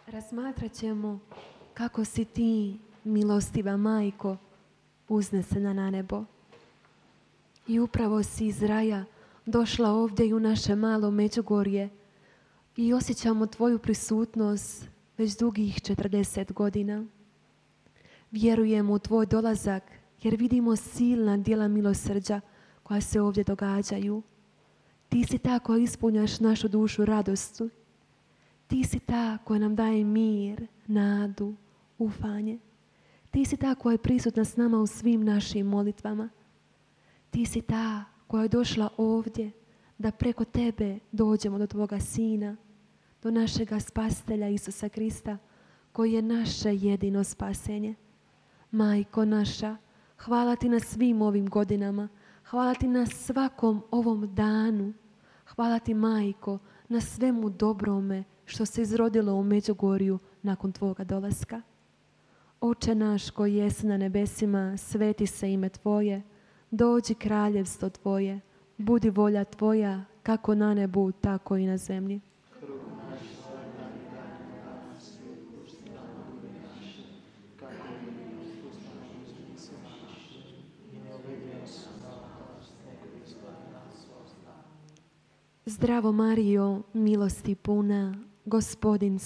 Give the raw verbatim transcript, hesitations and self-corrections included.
Razmatrat ćemo kako si ti, milostiva majko, uznesena na nebo. I upravo si iz raja došla ovdje i u naše malo Međugorje i osjećamo tvoju prisutnost već dugih četrdeset godina. Vjerujemo u tvoj dolazak jer vidimo silna djela milosrđa koja se ovdje događaju. Ti si ta koja ispunjaš našu dušu radostu. Ti si ta koja nam daje mir, nadu, ufanje. Ti si ta koja je prisutna s nama u svim našim molitvama. Ti si ta koja je došla ovdje da preko tebe dođemo do tvoga Sina, do našega Spasitelja Isusa Krista, koji je naše jedino spasenje. Majko naša, hvala ti na svim ovim godinama, hvala ti na svakom ovom danu, hvala ti, Majko, na svemu dobrome što se izrodilo u Međugorju nakon tvoga dolaska. Oče naš koji jesi na nebesima, sveti se ime tvoje, dođi kraljevstvo tvoje, budi volja tvoja kako na nebu, tako i na zemlji. Zdravo Marijo, milosti puna, Gospodin